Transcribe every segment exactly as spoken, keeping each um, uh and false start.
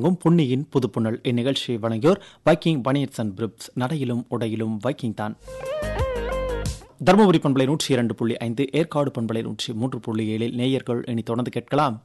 வழங்கும் பொன்னியின் புதுப்புணல் இந்நிகழ்ச்சியை வழங்கியோர் வைக்கிங் பனியன்ஸ் அண்ட் பிரிப்ஸ். நடையிலும் உடையிலும் வைக்கிங் தான். தருமபுரி பண்பலை நூற்றி இரண்டு புள்ளி ஐந்து, ஏற்காடு பண்பலை நூற்றி மூன்று புள்ளி ஏழில் நேயர்கள் இனி தொடர்ந்து கேட்கலாம்.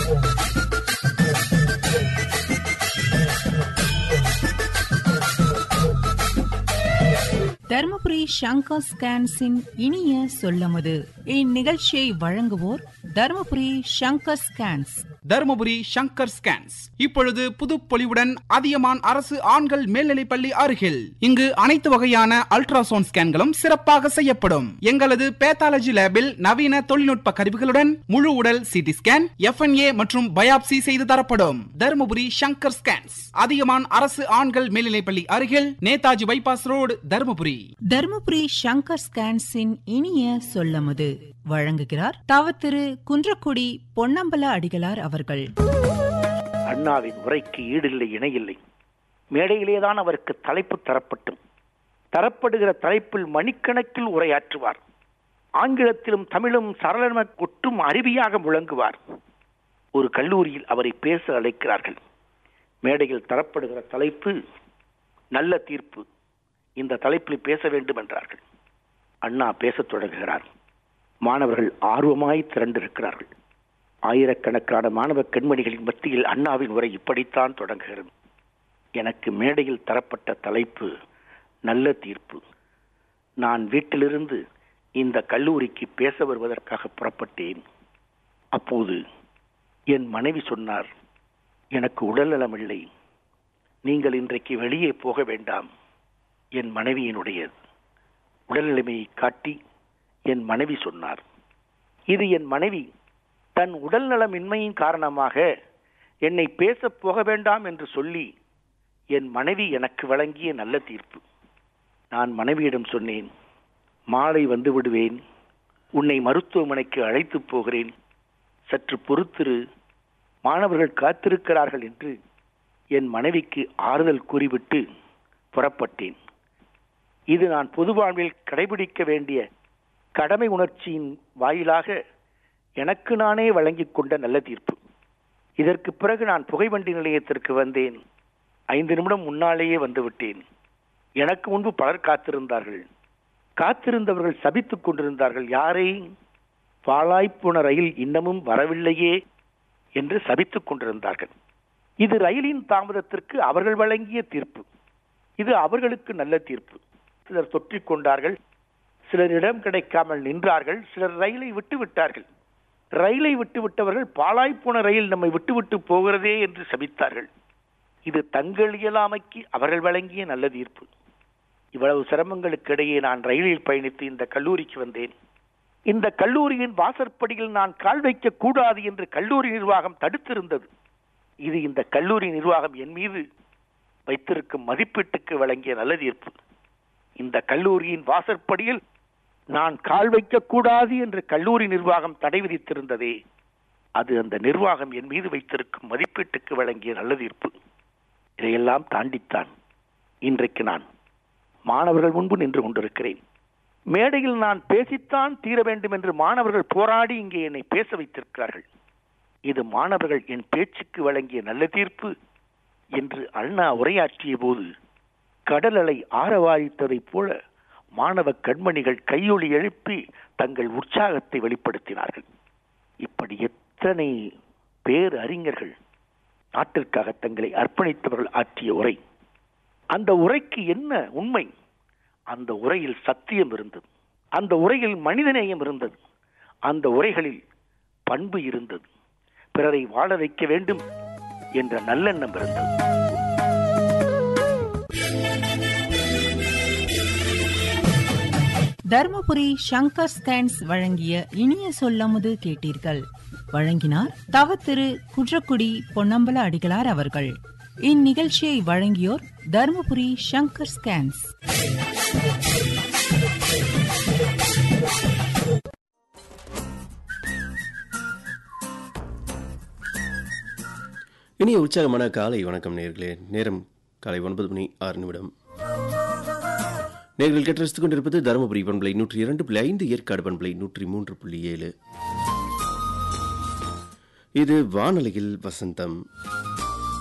தர்மபுரி சங்கர் ஸ்கேன்ஸின் இனிய சொல்லமுது. இந்நிகழ்ச்சியை வழங்குவோர் தர்மபுரி சங்கர் ஸ்கேன்ஸ். தர்மபுரி சங்கர் ஸ்கேன்ஸ் இப்பொழுது புதுப்பொலிவுடன் அதியமான் அரசு ஆண்கள் மேல்நிலைப்பள்ளி அருகில். இங்கு அனைத்து வகையான அல்ட்ராசவுண்ட் ஸ்கேன்களும் சிறப்பாக செய்யப்படும். எங்களது பேத்தாலஜி லேபில் நவீன தொழில்நுட்ப கருவிகளுடன் முழு உடல் சிடி ஸ்கேன், எஃப்என்ஏ மற்றும் பயாப்சி செய்து தரப்படும். தர்மபுரி சங்கர் ஸ்கேன்ஸ், அதியமான் அரசு ஆண்கள் மேல்நிலைப்பள்ளி அருகில், நேதாஜி பைபாஸ் ரோடு, தர்மபுரி. தர்மபுரி சங்கர் ஸ்கேன்ஸின் இனிய சொல்லமுது வழங்குகிறார் தவத்திரு குன்றக்குடி பொன்னம்பல அடிகளார் அவர்கள். அண்ணாவின் உரைக்கு ஈடில்லை, இணையில்லை. மேடையிலேதான் அவருக்கு தலைப்பு தரப்பட்டும் தரப்படுகிற தலைப்பில் மணிக்கணக்கில் உரையாற்றுவார். ஆங்கிலத்திலும் தமிழும் சரளம கொட்டும் அருவியாக முழங்குவார். ஒரு கல்லூரியில் அவரை பேச அழைக்கிறார்கள். மேடையில் தரப்படுகிற தலைப்பு நல்ல தீர்ப்பு. இந்த தலைப்பில் பேச வேண்டும் என்றார்கள். அண்ணா பேசத் தொடங்குகிறார். மாணவர்கள் ஆர்வமாய் திரண்டிருக்கிறார்கள். ஆயிரக்கணக்கான மாணவ கண்மணிகளின் மத்தியில் அண்ணாவின் உரை இப்படித்தான் தொடங்குகிறது. எனக்கு மேடையில் தரப்பட்ட தலைப்பு நல்ல தீர்ப்பு. நான் வீட்டிலிருந்து இந்த கல்லூரிக்கு பேச வருவதற்காக புறப்பட்டேன். அப்போது என் மனைவி சொன்னார், எனக்கு உடல்நலம் இல்லை, நீங்கள் இன்றைக்கு வெளியே போக வேண்டாம். என் மனைவியினுடைய உடல்நிலைமையை காட்டி என் மனைவி சொன்னார். இது என் மனைவி தன் உடல்நலமின்மையின் காரணமாக என்னை பேச போக வேண்டாம் என்று சொல்லி என் மனைவி எனக்கு வழங்கிய நல்ல தீர்ப்பு. நான் மனைவியிடம் சொன்னேன், மாலை வந்து விடுவேன், உன்னை மருத்துவமனைக்கு அழைத்து போகிறேன், சற்று பொறுத்திரு, மாணவர்கள் காத்திருக்கிறார்கள் என்று என் மனைவிக்கு ஆறுதல் கூறிவிட்டு புறப்பட்டேன். இது நான் பொது வாழ்வில் கடைபிடிக்க வேண்டிய கடமை உணர்ச்சியின் வாயிலாக எனக்கு நானே வழங்கிக் கொண்ட நல்ல தீர்ப்பு. இதற்கு பிறகு நான் புகைவண்டி நிலையத்திற்கு வந்தேன். ஐந்து நிமிடம் முன்னாலேயே வந்துவிட்டேன். எனக்கு முன்பு பலர் காத்திருந்தார்கள். காத்திருந்தவர்கள் சபித்துக் கொண்டிருந்தார்கள். யாரை? பாழாய்ப்போன ரயில் இன்னமும் வரவில்லையே என்று சபித்துக் கொண்டிருந்தார்கள். இது ரயிலின் தாமதத்திற்கு அவர்கள் வழங்கிய தீர்ப்பு. இது அவர்களுக்கு நல்ல தீர்ப்பு. சிலர் தொற்றிக் கொண்டார்கள், சிலர் இடம் கிடைக்காமல் நின்றார்கள், சிலர் ரயிலை விட்டு விட்டார்கள். ரயிலை விட்டு விட்டவர்கள் பாழாய்ப்போன ரயில் நம்மை விட்டுவிட்டு போகிறதே என்று சபித்தார்கள். இது தங்கள் இயலாமைக்கு அவர்கள் வழங்கிய நல்ல தீர்ப்பு. இவ்வளவு சிரமங்களுக்கு இடையே நான் ரயிலில் பயணித்து இந்த கல்லூரிக்கு வந்தேன். இந்த கல்லூரியின் வாசற்படியில் நான் கால் வைக்க கூடாது என்று கல்லூரி நிர்வாகம் தடுத்திருந்தது. இது இந்த கல்லூரி நிர்வாகம் என் மீது வைத்திருக்கும் மதிப்பீட்டுக்கு வழங்கிய நல்ல தீர்ப்பு. இந்த கல்லூரியின் வாசற்படியில் நான் கால் வைக்க கூடாது என்று கல்லூரி நிர்வாகம் தடை விதித்திருந்ததே, அது அந்த நிர்வாகம் என் மீது வைத்திருக்கும் மதிப்பீட்டுக்கு வழங்கிய நல்ல தீர்ப்பு. இதையெல்லாம் தாண்டித்தான் இன்றைக்கு நான் மாணவர்கள் முன்பு நின்று கொண்டிருக்கிறேன். மேடையில் நான் பேசித்தான் தீர வேண்டும் என்று மாணவர்கள் போராடி இங்கே என்னை பேச வைத்திருக்கிறார்கள். இது மாணவர்கள் என் பேச்சுக்கு வழங்கிய நல்ல தீர்ப்பு என்று அண்ணா உரையாற்றிய போது கடல் அலை ஆரவாரித்ததைப் போல மாணவ கண்மணிகள் கையொலி எழுப்பி தங்கள் உற்சாகத்தை வெளிப்படுத்தினார்கள். இப்படி எத்தனை பேர் அறிஞர்கள் நாட்டிற்காக தங்களை அர்ப்பணித்தவர்கள் ஆற்றிய உரை. அந்த உரைக்கு என்ன உண்மை? அந்த உரையில் சத்தியம் இருந்தது, அந்த உரையில் மனிதநேயம் இருந்தது, அந்த உரைகளில் பண்பு இருந்தது, பிறரை வாழ வைக்க வேண்டும் என்ற நல்லெண்ணம் இருந்தது. தர்மபுரி சங்கர் ஸ்கேன்ஸ் வழங்கிய இனிய சொல்லமுது கேட்டீர்கள். வழங்கினார் தவத்திரு குன்றக்குடி பொன்னம்பல அடிகளார் அவர்கள். இந்நிகழ்ச்சியை வழங்கியோர் தர்மபுரி சங்கர் ஸ்கேன்ஸ். இனிய உற்சாகமான காலை வணக்கம் நேயர்களே. நேரம் காலை ஒன்பது மணி ஆறு நிமிடம். நேர்கள் கேட்டு கொண்டிருப்பது தருமபுரி பண்பலை நூற்றி இரண்டு புள்ளி ஐந்து, ஏற்காடு பண்பலை நூற்றி மூன்று புள்ளி ஏழு. இது வானொலியில் வசந்தம்.